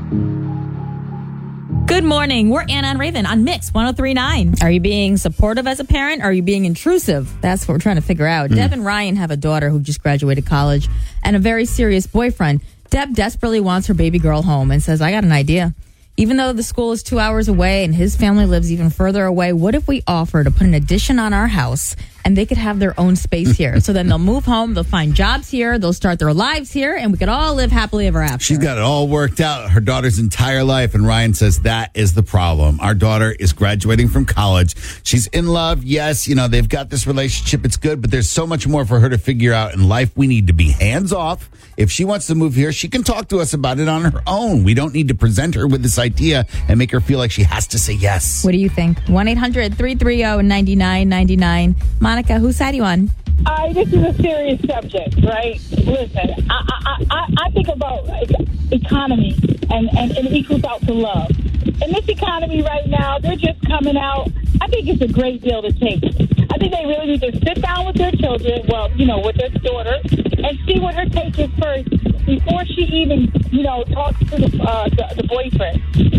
Good morning. We're Anna and Raven on Mix 103.9. Are you being supportive as a parent? Or are you being intrusive? That's what we're trying to figure out. Deb and Ryan have a daughter who just graduated college and a very serious boyfriend. Deb desperately wants her baby girl home and says, I got an idea. Even though the school is 2 hours away and his family lives even further away, what if we offer to put an addition on our house and they could have their own space here? So then they'll move home, they'll find jobs here, they'll start their lives here, and we could all live happily ever after. She's got it all worked out, her daughter's entire life, and Ryan says that is the problem. Our daughter is graduating from college. She's in love. Yes, they've got this relationship. It's good, but there's so much more for her to figure out in life. We need to be hands off. If she wants to move here, she can talk to us about it on her own. We don't need to present her with this idea and make her feel like she has to say yes. What do you think? 1-800-330-9999. Monica, whose side are you on? This is a serious subject, right? Listen, I think about economy and it equals out to love. In this economy right now, they're just coming out. I think it's a great deal to take. I think they really need to sit down with their children, with their daughter, and see what her take is first before she even, talks to the boyfriend.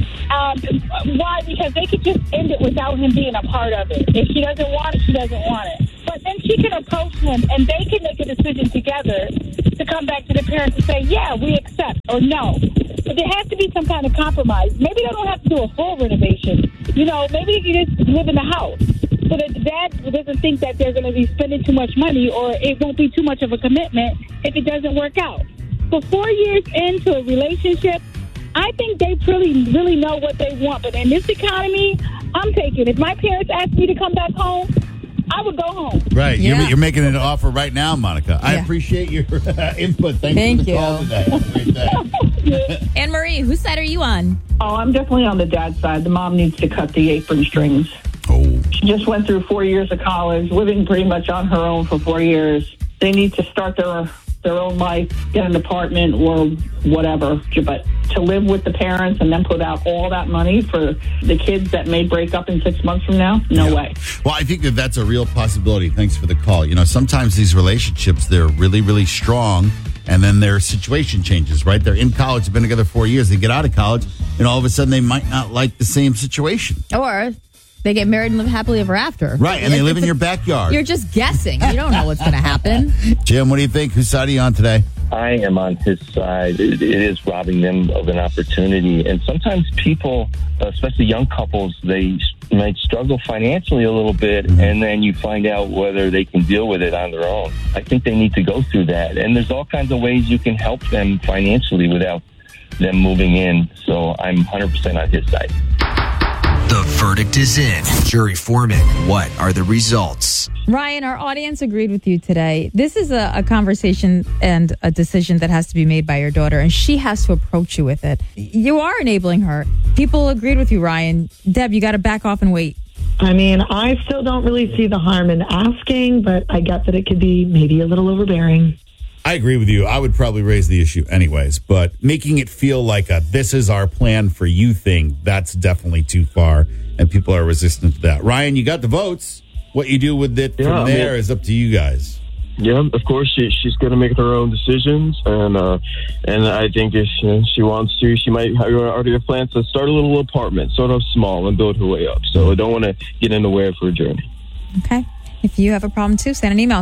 Why? Because they could just end it without him being a part of it. If she doesn't want it, she doesn't want it. But then she can approach him, and they can make a decision together to come back to the parents and say, yeah, we accept, or no. But there has to be some kind of compromise. Maybe they don't have to do a full renovation. Maybe you can just live in the house so that the dad doesn't think that they're going to be spending too much money, or it won't be too much of a commitment if it doesn't work out. But 4 years into a relationship, I think they really know what they want. But in this economy, I'm taking, if my parents asked me to come back home, I would go home. Right. Yeah. You're making an offer right now, Monica. I appreciate your input. Thank you for the call today. Have a great day. Anne-Marie, whose side are you on? Oh, I'm definitely on the dad's side. The mom needs to cut the apron strings. Oh. She just went through 4 years of college, living pretty much on her own for 4 years. They need to start their own life, get an apartment or whatever. But to live with the parents and then put out all that money for the kids that may break up in 6 months from now, no way. Well, I think that's a real possibility. Thanks for the call. Sometimes these relationships, they're really, really strong, and then their situation changes, right? They're in college, they've been together 4 years, they get out of college, and all of a sudden they might not like the same situation. Or they get married and live happily ever after. Right, and they live in your backyard. You're just guessing. You don't know what's going to happen. Jim, what do you think? Whose side are you on today? I am on his side. It is robbing them of an opportunity. And sometimes people, especially young couples, they might struggle financially a little bit, and then you find out whether they can deal with it on their own. I think they need to go through that. And there's all kinds of ways you can help them financially without them moving in. So I'm 100% on his side. The verdict is in. Jury foreman, what are the results? Ryan, our audience agreed with you today. This is a conversation and a decision that has to be made by your daughter, and she has to approach you with it. You are enabling her. People agreed with you, Ryan. Deb, you got to back off and wait. I mean, I still don't really see the harm in asking, but I get that it could be maybe a little overbearing. I agree with you. I would probably raise the issue anyways, but making it feel like a this is our plan for you thing, that's definitely too far, and people are resistant to that. Ryan, you got the votes. What you do with it from there is up to you guys. Yeah, of course, she's going to make her own decisions, and I think if she wants to, she might already have plans to start a little apartment, sort of small, and build her way up. So I don't want to get in the way of her journey. Okay. If you have a problem, too, send an email,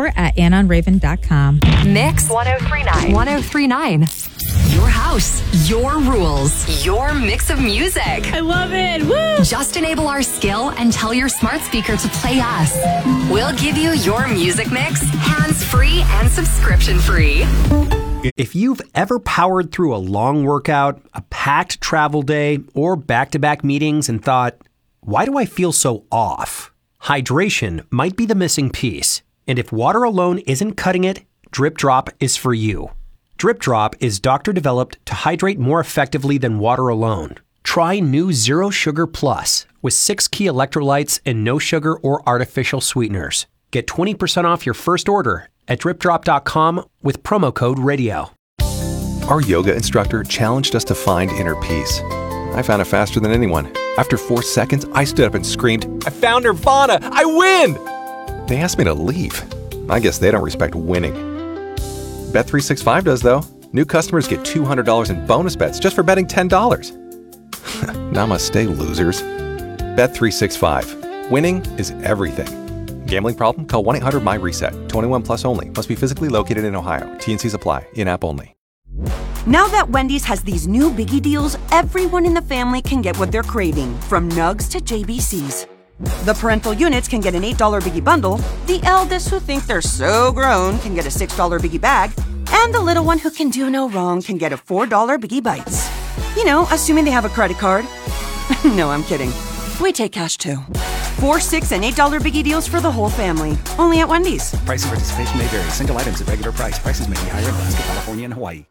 couplescourt@AnnOnRaven.com. Mix 103.9. 103.9. Your house, your rules, your mix of music. I love it. Woo! Just enable our skill and tell your smart speaker to play us. We'll give you your music mix, hands-free and subscription-free. If you've ever powered through a long workout, a packed travel day, or back-to-back meetings and thought, why do I feel so off? Hydration might be the missing piece. And if water alone isn't cutting it, Drip Drop is for you. Drip Drop is doctor-developed to hydrate more effectively than water alone. Try new Zero Sugar Plus with 6 key electrolytes and no sugar or artificial sweeteners. Get 20% off your first order at dripdrop.com with promo code RADIO. Our yoga instructor challenged us to find inner peace. I found it faster than anyone. After 4 seconds, I stood up and screamed, I found Nirvana! I win! They asked me to leave. I guess they don't respect winning. Bet365 does, though. New customers get $200 in bonus bets just for betting $10. Namaste, losers. Bet365. Winning is everything. Gambling problem? Call 1-800-MY-RESET. 21 plus only. Must be physically located in Ohio. T&Cs apply. In-app only. Now that Wendy's has these new biggie deals, everyone in the family can get what they're craving, from nugs to JBCs. The parental units can get an $8 biggie bundle, the eldest who think they're so grown can get a $6 biggie bag, and the little one who can do no wrong can get a $4 biggie bites. You know, assuming they have a credit card. No, I'm kidding. We take cash too. 4, $6, and $8 biggie deals for the whole family. Only at Wendy's. Price and participation may vary. Single items at regular price. Prices may be higher in Alaska, California, and Hawaii.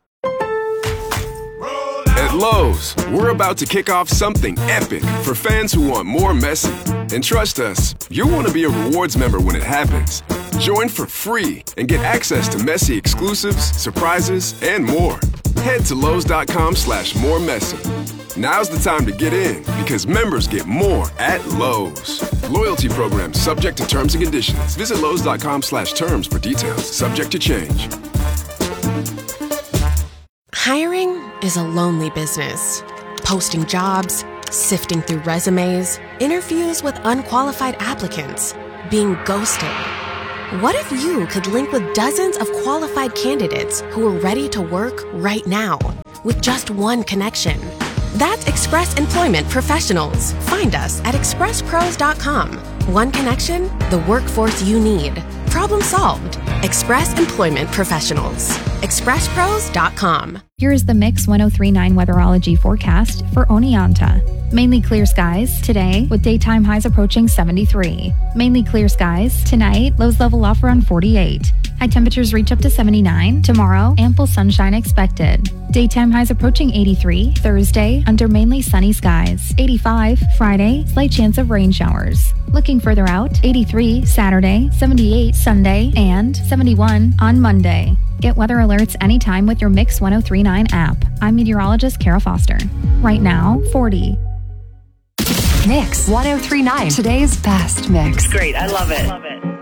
At Lowe's, we're about to kick off something epic for fans who want more Messi. And trust us, you'll want to be a rewards member when it happens. Join for free and get access to Messi exclusives, surprises, and more. Head to Lowe's.com/moremessy. Now's the time to get in because members get more at Lowe's. Loyalty program subject to terms and conditions. Visit Lowe's.com/terms for details. Subject to change. Hiring is a lonely business. Posting jobs, sifting through resumes, interviews with unqualified applicants, being ghosted. What if you could link with dozens of qualified candidates who are ready to work right now with just one connection? That's Express Employment Professionals. Find us at expresspros.com. One connection, the workforce you need. Problem solved. Express Employment Professionals. expresspros.com. Here's the Mix 1039 weatherology forecast for Oneonta. Mainly clear skies today with daytime highs approaching 73. Mainly clear skies tonight, lows level off around 48. High temperatures reach up to 79. Tomorrow, ample sunshine expected. Daytime highs approaching 83. Thursday, under mainly sunny skies. 85. Friday, slight chance of rain showers. Looking further out, 83 Saturday, 78 Sunday, and 71 on Monday. Get weather alerts anytime with your Mix 1039 app. I'm meteorologist Kara Foster. Right now, 40. Mix 1039. Today's best mix. Great. I love it.